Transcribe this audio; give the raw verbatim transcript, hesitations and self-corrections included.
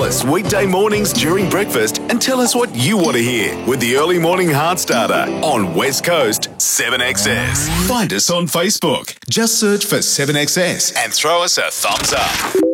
us weekday mornings during breakfast and tell us what you want to hear with the Early Morning Heart Starter on West Coast seven X S. Find us on Facebook. Just search for seven X S and throw us a thumbs up.